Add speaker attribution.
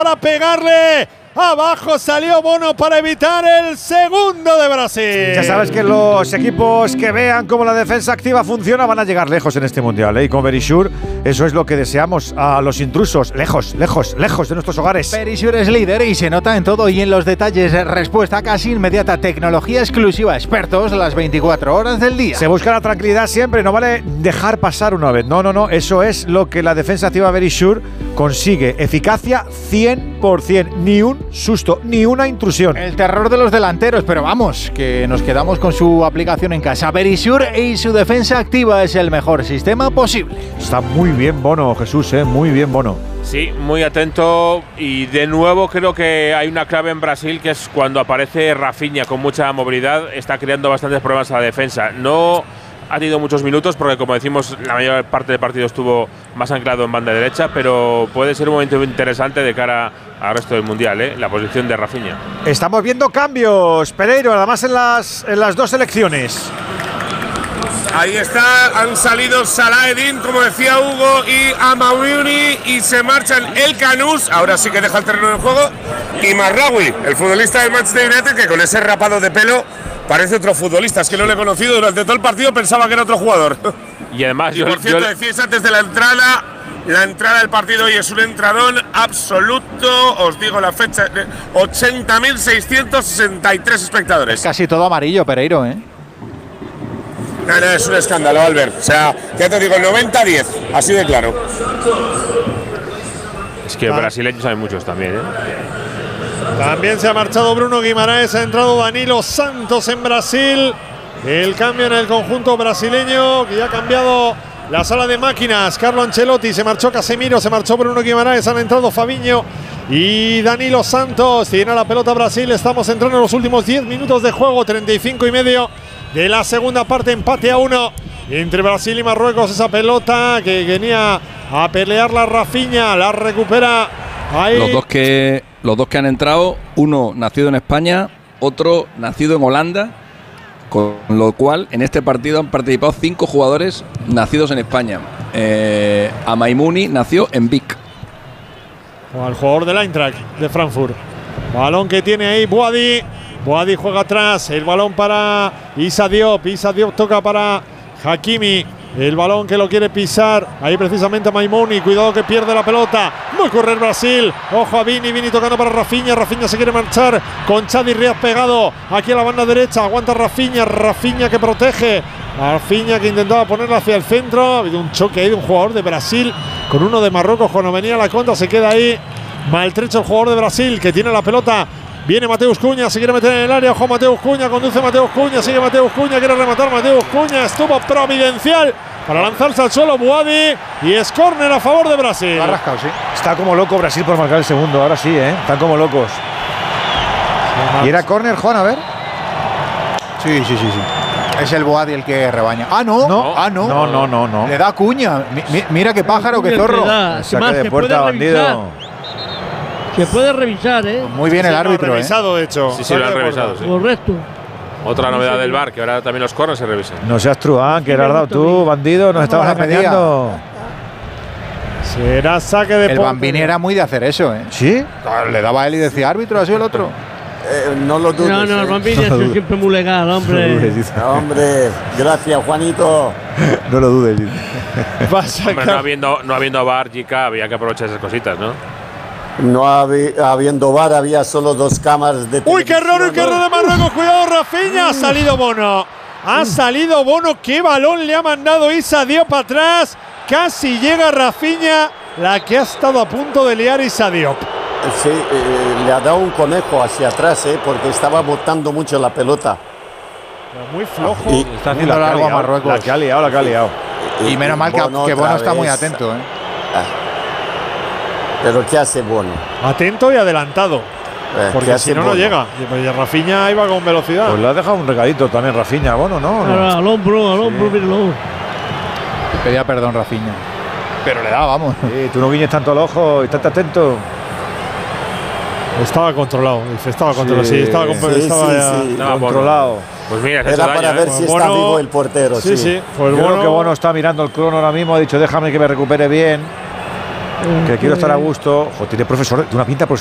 Speaker 1: para pegarle. Abajo salió Bono para evitar el segundo de Brasil.
Speaker 2: Ya sabes que los equipos que vean cómo la defensa activa funciona van a llegar lejos en este mundial, ¿eh? Y con Verisure, eso es lo que deseamos a los intrusos, lejos, lejos, lejos de nuestros hogares.
Speaker 3: Verisure es líder y se nota en todo y en los detalles. Respuesta casi inmediata, tecnología exclusiva, expertos las 24 horas del día.
Speaker 2: Se busca la tranquilidad siempre, no vale dejar pasar una vez. No, eso es lo que la defensa activa Verisure consigue. Eficacia 100%, ni un susto, ni una intrusión.
Speaker 3: El terror de los delanteros, pero vamos, que nos quedamos con su aplicación en casa. Verisure y su defensa activa es el mejor sistema posible.
Speaker 2: Está muy bien Bono, Jesús, muy bien Bono.
Speaker 4: Sí, muy atento y de nuevo creo que hay una clave en Brasil que es cuando aparece Rafinha con mucha movilidad, está creando bastantes problemas a la defensa. No ha tenido muchos minutos porque, como decimos, la mayor parte del partido estuvo más anclado en banda derecha, pero puede ser un momento interesante de cara al resto del Mundial, la posición de Rafinha.
Speaker 2: Estamos viendo cambios, Pereiro, además en las dos selecciones.
Speaker 5: Ahí está, han salido Salah-Eddin, como decía Hugo, y Amraoui, y se marchan el Canús, ahora sí que deja el terreno de juego, y Marraoui, el futbolista del Manchester United, que con ese rapado de pelo parece otro futbolista. Es que no le he conocido durante todo el partido, pensaba que era otro jugador.
Speaker 4: Y además,
Speaker 5: por cierto, decíais antes de la entrada del partido hoy es un entradón absoluto, os digo la fecha, 80.663 espectadores.
Speaker 3: Es casi todo amarillo, Pereiro,
Speaker 5: No, es un escándalo, Albert. O sea, ya te digo, 90-10, así de claro.
Speaker 4: Es que brasileños hay muchos también,
Speaker 1: También se ha marchado Bruno Guimaraes, ha entrado Danilo Santos en Brasil. El cambio en el conjunto brasileño, que ya ha cambiado la sala de máquinas. Carlo Ancelotti, se marchó Casemiro, se marchó Bruno Guimaraes, han entrado Fabinho y Danilo Santos. Tiene la pelota Brasil, estamos entrando en los últimos 10 minutos de juego, 35,5 de la segunda parte, empate a 1 entre Brasil y Marruecos. Esa pelota que venía a pelearla Rafinha, la recupera ahí.
Speaker 6: Los dos que han entrado, uno nacido en España, otro nacido en Holanda, con lo cual en este partido han participado 5 jugadores nacidos en España. Amaimuni nació en Vic.
Speaker 1: Al jugador del Eintracht de Frankfurt. Balón que tiene ahí Boadi. Boadi juega atrás. El balón para Issa Diop. Issa Diop toca para Hakimi. El balón que lo quiere pisar. Ahí precisamente Maimuni. Cuidado que pierde la pelota. Va a correr Brasil. Ojo a Vini. Vini tocando para Rafinha. Rafinha se quiere marchar con Chadi Riaz pegado aquí a la banda derecha. Aguanta Rafinha. Rafinha que protege. Rafinha que intentaba ponerla hacia el centro. Ha habido un choque ahí de un jugador de Brasil con uno de Marruecos. Cuando venía la contra se queda ahí maltrecho el jugador de Brasil que tiene la pelota. Viene Mateus Cunha, se quiere meter en el área. Ojo Mateus Cunha, conduce Mateus Cunha, sigue Mateus Cunha, quiere rematar Mateus Cunha. Estuvo providencial para lanzarse al suelo Boadi y es córner a favor de Brasil.
Speaker 3: Lo ha rascado, sí.
Speaker 2: Está como loco Brasil por marcar el segundo, ahora sí, están como locos. ¿Y era córner, Juan, a ver?
Speaker 3: Sí. Es el Boadi el que rebaña. No.
Speaker 2: No.
Speaker 3: Le da Cunha. Mira qué pájaro, qué zorro.
Speaker 2: Saque de puerta, bandido.
Speaker 7: Se puede revisar,
Speaker 3: Muy bien el árbitro,
Speaker 1: lo ha revisado, de hecho.
Speaker 4: Sí, lo han revisado, sí.
Speaker 7: Correcto.
Speaker 4: Otra novedad del VAR, que ahora también los corners se revisan.
Speaker 2: No seas truán, que le has dado tú, bandido, nos estabas engañando.
Speaker 1: Será saque de
Speaker 3: El Bambini era muy de hacer eso,
Speaker 2: ¿Sí?
Speaker 3: Le daba a él y decía, árbitro, ha sido el otro.
Speaker 5: No lo dudes.
Speaker 7: No, el Bambini es siempre muy legal, hombre.
Speaker 5: Hombre, gracias, Juanito.
Speaker 2: No lo dudes.
Speaker 4: Hombre, no habiendo VAR, Jica, había que aprovechar esas cositas, ¿no?
Speaker 5: No habiendo VAR, había solo 2 cámaras de
Speaker 1: ¡Uy, qué error de Marruecos! ¡Cuidado, Rafinha! Ha salido Bono. Ha salido Bono. ¡Qué balón le ha mandado Issa Diop para atrás! Casi llega Rafinha, la que ha estado a punto de liar Issa Diop.
Speaker 5: Sí, le ha dado un conejo hacia atrás, porque estaba botando mucho la pelota.
Speaker 1: Muy flojo.
Speaker 2: Y está haciendo algo a Marruecos. La que ha liado.
Speaker 3: Y menos mal que Bono está muy atento,
Speaker 5: Pero ¿qué hace Bono?
Speaker 1: Atento y adelantado. Porque si no llega. Y Rafinha iba con velocidad.
Speaker 2: Pues le ha dejado un regalito también Rafinha, Bono, ¿no?
Speaker 7: Al hombro, míralo.
Speaker 3: Pedía perdón Rafinha. Pero le da, vamos.
Speaker 2: Sí, tú no guiñes tanto al ojo y estate atento.
Speaker 1: Estaba controlado, estaba controlado. Sí, estaba
Speaker 2: controlado.
Speaker 4: Pues mira,
Speaker 5: era para ver si está vivo el portero.
Speaker 1: Sí.
Speaker 2: Pues Bono, que Bono está mirando el crono ahora mismo, ha dicho déjame que me recupere bien. Que quiero estar a gusto. Tiene profesor, de una pinta